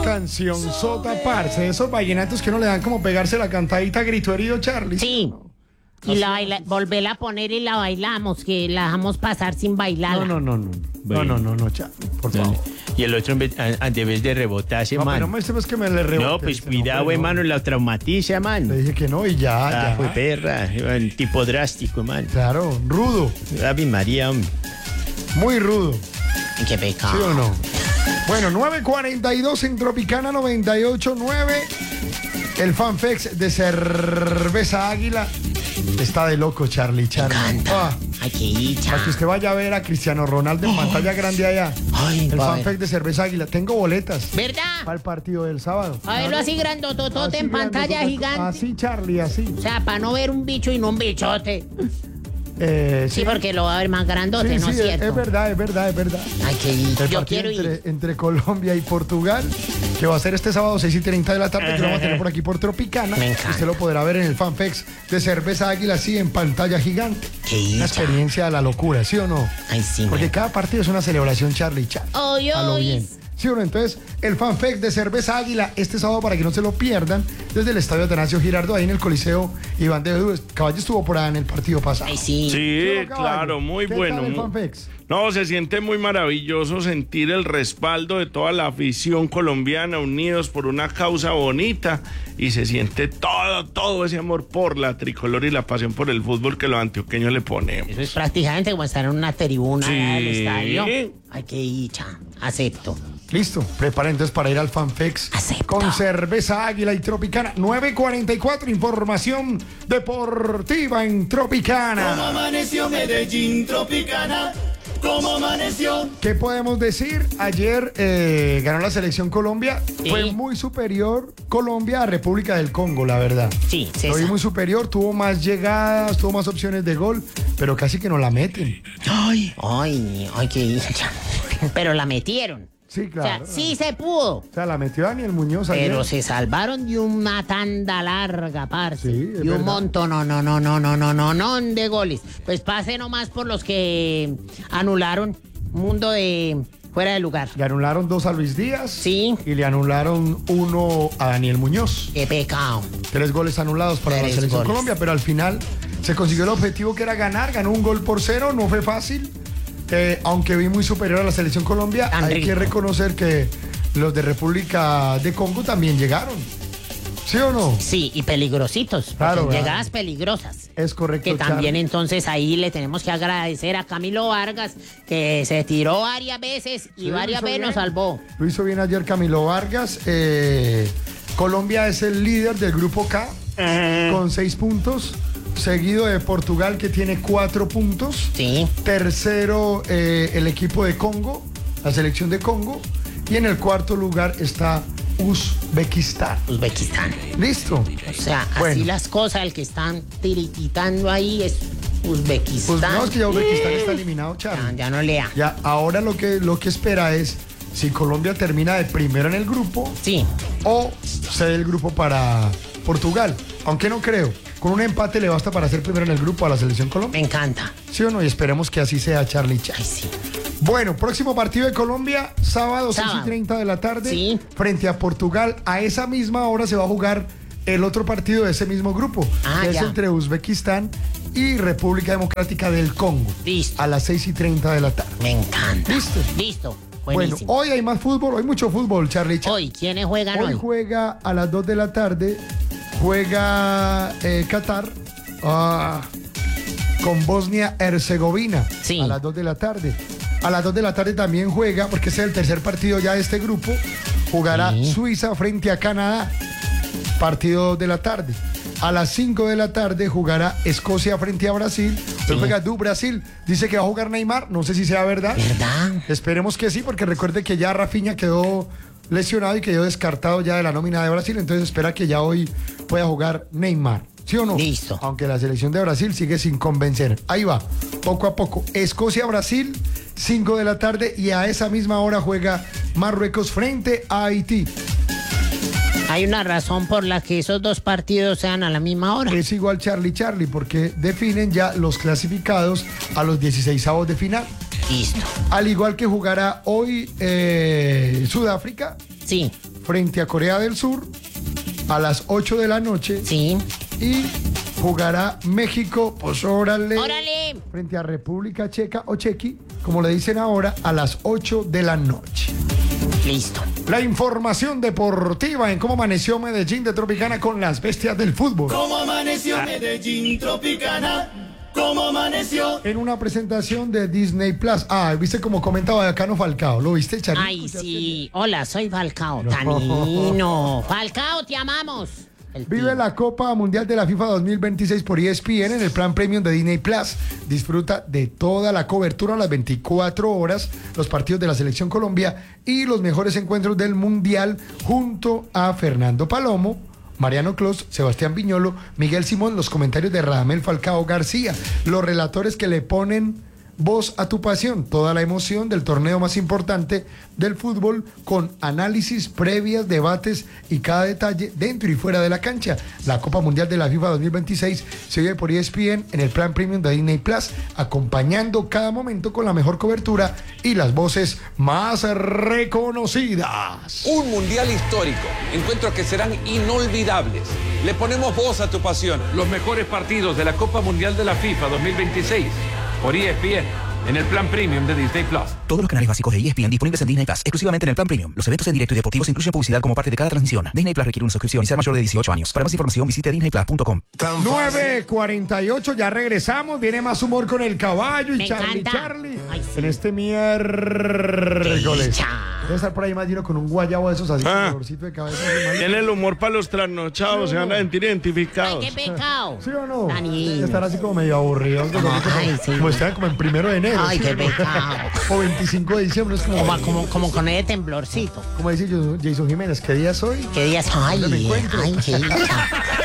canción sota, parce. Esos vallenatos que no le dan como pegarse la cantadita grito herido, Charlie. Sí. Y volverla a poner y la bailamos, que la dejamos pasar sin bailar. No, Bueno. no, Charlie, por favor. Y el otro en vez de rebotarse, No, man. pero no me dices que me le rebote. No, pues cuidado, hermano, la traumatiza, man. Le dije que no y ya. Fue perra, un tipo drástico, man. Claro, rudo, Ave María, hombre. muy rudo. Qué pecado. ¿Sí o no? Bueno, 9:42 en Tropicana 98.9. El fanfex de Cerveza Águila está de loco, Charlie. Me encanta. Ay, qué dicha. Para que usted vaya a ver a Cristiano Ronaldo en pantalla grande allá. Ay, El va a fanfex de Cerveza Águila. Tengo boletas ¿Verdad? para el partido del sábado. A verlo así grandototote en pantalla gigante. Así, Charlie, así. O sea, para no ver un bicho y no un bichote. Sí, Sí, porque lo va a ver más grandote, ¿no es cierto? es verdad. Ay, qué dicha. El Yo partido quiero ir. entre Colombia y Portugal, que va a ser este sábado 6:30 de la tarde, que lo vamos a tener por aquí por Tropicana. Me encanta. Usted lo podrá ver en el fanfex de Cerveza Águila, así en pantalla gigante. Qué Una dicha. experiencia de la locura, ¿sí o no? Ay, sí. Porque cada partido es una celebración, Charlie. Oy, A lo oy. bien. ¿Sí o no? Entonces, el fanfest de Cerveza Águila este sábado para que no se lo pierdan desde el Estadio Atanasio Girardot, ahí en el Coliseo Iván de Bedú. Caballo estuvo por ahí en el partido pasado. Ay, sí. Sí, ¿Sí o no, Caballo? claro, muy ¿Qué bueno. tal el fanfest? No, se siente muy maravilloso sentir el respaldo de toda la afición colombiana unidos por una causa bonita y se siente todo ese amor por la tricolor y la pasión por el fútbol que los antioqueños le ponemos. Eso es prácticamente como estar en una tribuna Sí. del estadio. Ay, qué dicha. Acepto. Listo, preparen entonces para ir al fanfex Acepto. con Cerveza Águila y Tropicana. 9:44, información deportiva en Tropicana. Como amaneció Medellín, Tropicana. Como amaneció. ¿Qué podemos decir? Ayer ganó la selección Colombia. Sí. Fue muy superior Colombia a República del Congo, la verdad. Sí, Lo César. vi muy superior, tuvo más llegadas, tuvo más opciones de gol, pero casi que no la meten. Ay, qué dicha. Pero la metieron. Sí, O claro. sea, sí se pudo. O sea, la metió Daniel Muñoz ayer. Pero se salvaron de una tanda larga, parce. Sí, es y un verdad. montón, no, de goles. Pues pase nomás por los que anularon. Mundo de fuera de lugar. Le anularon 2 a Luis Díaz. Sí. Y le anularon 1 a Daniel Muñoz. Qué pecado. 3 goles anulados para la 3 selección goles. Colombia, pero al final se consiguió el objetivo que era ganar, ganó 1-0, no fue fácil, aunque vi muy superior a la selección Colombia. Tan Hay rico. que reconocer que los de República de Congo también llegaron, ¿sí o no? Sí, y peligrositos. Porque Claro, claro. llegadas peligrosas. Es correcto, Que también Charlie. entonces ahí le tenemos que agradecer a Camilo Vargas, que se tiró varias veces y Sí, varias lo hizo veces nos bien. salvó. Lo hizo bien ayer Camilo Vargas. Colombia es el líder del grupo K con 6 puntos, seguido de Portugal que tiene 4 puntos. Sí. Tercero, el equipo de Congo, la selección de Congo. Y en el cuarto lugar está Uzbekistán. Uzbekistán. ¿Listo? O sea, así Bueno. las cosas, el que están tirititando ahí es Uzbekistán. Pues no, es que ya Uzbekistán está eliminado, Ya, Charlie. ya no lea. Ya, ahora lo que espera es si Colombia termina de primero en el grupo Sí. o cede el grupo para Portugal. Aunque no creo. Con un empate le basta para ser primero en el grupo a la selección Colombia. Me encanta. ¿Sí o no? Y esperemos que así sea, Charlie Chan. Ay, sí. Bueno, próximo partido de Colombia, sábado, Sábado. 6:30 de la tarde, Sí. frente a Portugal. A esa misma hora se va a jugar el otro partido de ese mismo grupo, que es ya. entre Uzbekistán y República Democrática del Congo. Listo. A las 6:30 de la tarde. Me encanta. ¿Listo? Listo. Bueno, Buenísimo. hoy hay más fútbol, hoy mucho fútbol, Charlie Chan. Hoy, ¿quiénes juegan Hoy hoy? juega a las 2 de la tarde, juega Qatar con Bosnia-Herzegovina Sí. a las 2 de la tarde. A las 2 de la tarde también juega, porque ese es el tercer partido ya de este grupo, jugará Sí. Suiza frente a Canadá, partido 2 de la tarde. A las 5 de la tarde jugará Escocia frente a Brasil. Hoy juega Du Brasil. Dice que va a jugar Neymar, no sé si sea verdad. ¿Verdad? Esperemos que sí, porque recuerde que ya Rafinha quedó lesionado y quedó descartado ya de la nómina de Brasil, entonces espera que ya hoy pueda jugar Neymar. ¿Sí o no? Listo. Aunque la selección de Brasil sigue sin convencer. Ahí va, poco a poco. Escocia-Brasil, 5 de la tarde, y a esa misma hora juega Marruecos frente a Haití. Hay una razón por la que esos dos partidos sean a la misma hora. Es igual Charlie, porque definen ya los clasificados a los 16avos de final. Listo. Al igual que jugará hoy Sudáfrica Sí. frente a Corea del Sur a las 8 de la noche. Sí. Y jugará México, pues órale, ¡Órale! frente a República Checa o Chequi, como le dicen ahora, a las 8 de la noche. Listo. La información deportiva en cómo amaneció Medellín de Tropicana con las bestias del fútbol. Cómo amaneció Medellín Tropicana, cómo amaneció. En una presentación de Disney Plus. Ah, viste como comentaba Bacano Falcao. ¿Lo viste, Charly? Ay, sí. Hola, soy Falcao. Tanino. Falcao, te amamos. Vive la Copa Mundial de la FIFA 2026 por ESPN en el plan premium de Disney Plus. Disfruta de toda la cobertura a las 24 horas, los partidos de la Selección Colombia y los mejores encuentros del Mundial junto a Fernando Palomo, Mariano Clos, Sebastián Viñolo, Miguel Simón, los comentarios de Radamel Falcao García, los relatores que le ponen voz a tu pasión, toda la emoción del torneo más importante del fútbol con análisis, previas, debates y cada detalle dentro y fuera de la cancha. La Copa Mundial de la FIFA 2026 se vive por ESPN en el plan premium de Disney Plus, acompañando cada momento con la mejor cobertura y las voces más reconocidas. Un mundial histórico, encuentros que serán inolvidables. Le ponemos voz a tu pasión. Los mejores partidos de la Copa Mundial de la FIFA 2026 por ESPN en el plan premium de Disney Plus. Todos los canales básicos de ESPN disponibles en Disney Plus, exclusivamente en el plan premium. Los eventos en directo y deportivos incluyen publicidad como parte de cada transmisión. Disney Plus requiere una suscripción y ser mayor de 18 años. Para más información visite disneyplus.com. 9:48, ya regresamos. Viene más humor con el caballo y Me Charly encanta. Charly. Ay, sí. En este miércoles. Dicha. Debe estar por ahí más lleno con un guayabo de esos así, Ah. colorcito de cabeza. Tiene el humor para los trasnochados, se van a sentir Ay, identificados. qué pecado. ¿Sí o no? Tanino. Estar así como medio aburridos. Ay, sí. Como están como en 1 de enero. Ay, ¿sí qué o no? pecado. O 25 de diciembre. Es Como con ese temblorcito. como dice Jason Jiménez, ¿qué día es hoy? ¿Qué días? Ay, ¿Dónde me encuentro? ay, qué dicha.